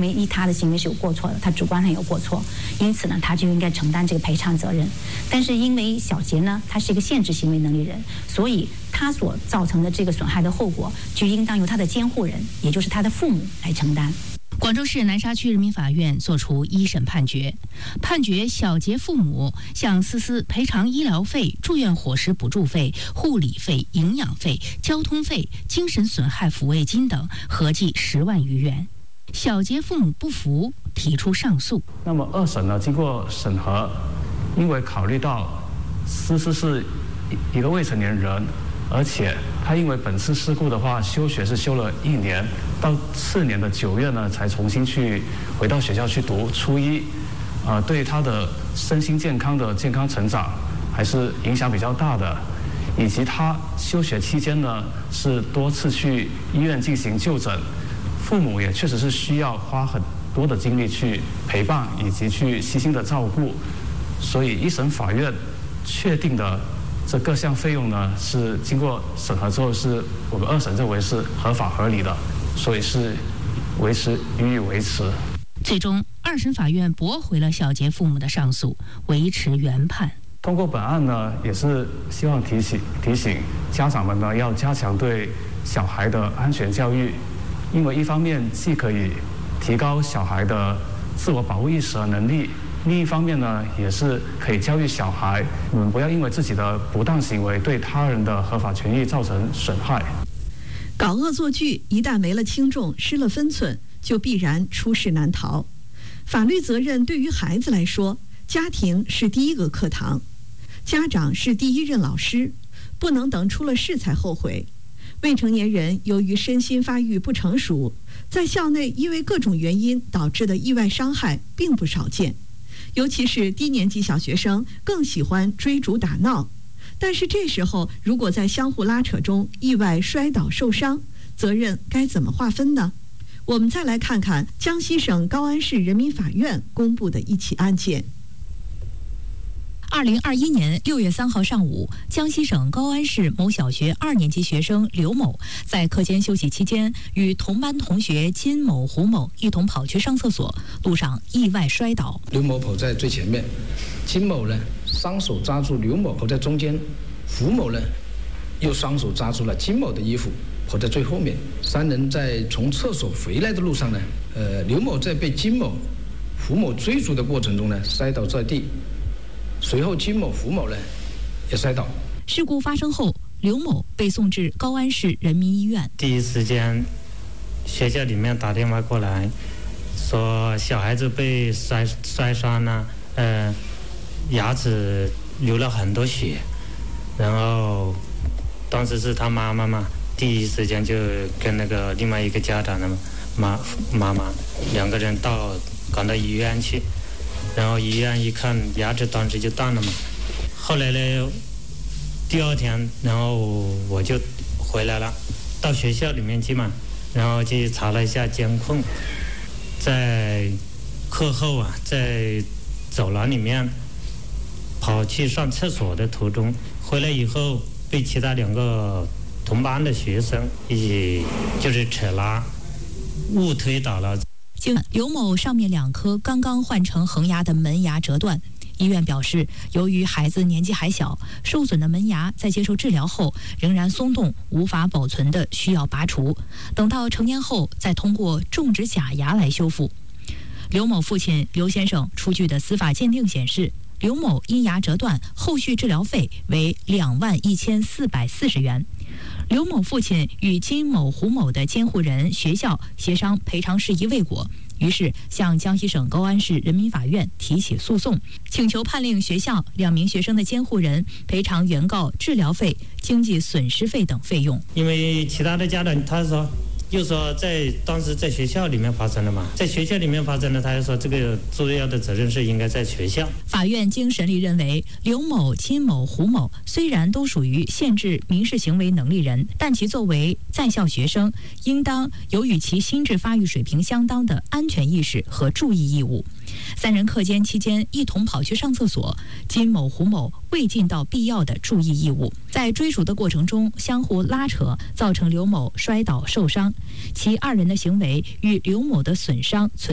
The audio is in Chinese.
为他的行为是有过错的，他主观上有过错，因此呢，他就应该承担这个赔偿责任。但是因为小杰呢，他是一个限制行为能力人，所以他所造成的这个损害的后果，就应当由他的监护人，也就是他的父母来承担。 广州市南沙区人民法院作出一审判决，判决小杰父母向思思赔偿医疗费、住院伙食补助费、护理费、营养费、交通费、精神损害抚慰金等合计10万余元。小杰父母不服，提出上诉。 那么二审呢，经过审核，因为考虑到思思是一个未成年人，而且他因为本次事故的话，休学是休了1年，到次年的9月呢，才重新回到学校去读初一，对他的身心健康的健康成长还是影响比较大的，以及他休学期间呢，是多次去医院进行就诊，父母也确实是需要花很多的精力去陪伴以及去细心的照顾，所以一审法院确定的这各项费用呢，是经过审核之后，是我们二审认为是合法合理的，所以是予以维持。 最终，二审法院驳回了小杰父母的上诉，维持原判。 通过本案呢，也是希望提醒家长们呢，要加强对小孩的安全教育，因为一方面既可以提高小孩的自我保护意识和能力，另一方面呢，也是可以教育小孩，你们不要因为自己的不当行为对他人的合法权益造成损害。 搞恶作剧一旦没了轻重，失了分寸，就必然出事难逃。法律责任对于孩子来说，家庭是第一个课堂，家长是第一任老师，不能等出了事才后悔。未成年人由于身心发育不成熟，在校内因为各种原因导致的意外伤害并不少见。尤其是低年级小学生更喜欢追逐打闹，但是这时候如果在相互拉扯中意外摔倒受伤，责任该怎么划分呢？我们再来看看江西省高安市人民法院公布的一起案件。 2021年6月3号上午，江西省高安市某小学2年级学生刘某在课间休息期间，与同班同学金某、胡某一同跑去上厕所，路上意外摔倒。 刘某跑在最前面，金某呢双手抓住刘某跑在中间，胡某呢又双手抓住了金某的衣服跑在最后面。3人在从厕所回来的路上呢，刘某在被金某、胡某追逐的过程中呢摔倒在地。随后金某、胡某呢也摔倒。 事故发生后，刘某被送至高安市人民医院。 第一时间，学校里面打电话过来，说小孩子被摔伤了，牙齿流了很多血，然后当时是他妈妈嘛，第一时间就跟那个另外一个家长的妈妈2个人赶到医院去。然后医院一看，牙齿当时就断了嘛。后来呢，第2天，然后我就回来了，到学校里面去嘛，然后去查了一下监控，在课后啊，在走廊里面跑去上厕所的途中，回来以后被其他2个同班的学生一起就是扯拉，误推倒了。 刘某上面2颗刚刚换成恒牙的门牙折断，医院表示，由于孩子年纪还小，受损的门牙在接受治疗后仍然松动，无法保存的需要拔除，等到成年后再通过种植假牙来修复。刘某父亲刘先生出具的司法鉴定显示，刘某因牙折断，后续治疗费为21440元。刘某父亲与金某、胡某的监护人学校协商赔偿事宜未果，于是向江西省高安市人民法院提起诉讼，请求判令学校2名学生的监护人赔偿原告治疗费、经济损失费等费用。 因为其他的家长又说当时在学校里面发生了嘛，在学校里面发生了，他又说这个主要的责任是应该在学校。 法院经审理认为，刘某、金某、胡某虽然都属于限制民事行为能力人，但其作为在校学生，应当有与其心智发育水平相当的安全意识和注意义务。3人课间期间一同跑去上厕所，金某、胡某未尽到必要的注意义务，在追逐的过程中相互拉扯，造成刘某摔倒受伤，其2人的行为与刘某的损伤存